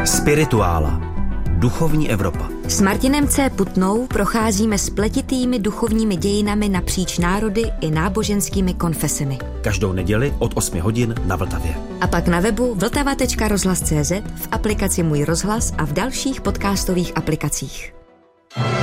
Spirituála. Duchovní Evropa. S Martinem C. Putnou procházíme spletitými duchovními dějinami napříč národy i náboženskými konfesemi. Každou neděli od 8 hodin na Vltavě. A pak na webu vltava.rozhlas.cz, v aplikaci Můj rozhlas a v dalších podcastových aplikacích.